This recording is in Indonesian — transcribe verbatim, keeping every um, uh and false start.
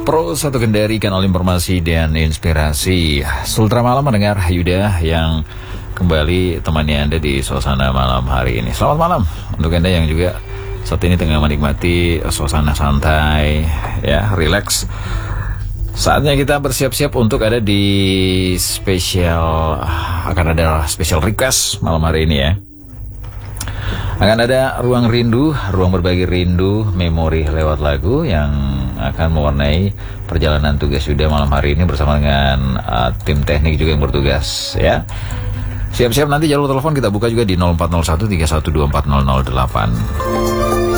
Pro satu Kendari, kanal informasi dan inspirasi. Sultra Malam mendengar Yuda yang kembali temani Anda di suasana malam hari ini. Selamat malam untuk Anda yang juga saat ini tengah menikmati suasana santai, ya, relax. Saatnya kita bersiap-siap untuk ada di spesial, akan ada spesial request malam hari ini ya. Akan ada ruang rindu, ruang berbagi rindu, memori lewat lagu yang akan mewarnai perjalanan tugas Yuda malam hari ini bersama dengan uh, tim teknik juga yang bertugas ya. Siap-siap, nanti jalur telepon kita buka juga di nol empat nol satu tiga satu dua empat nol nol delapan.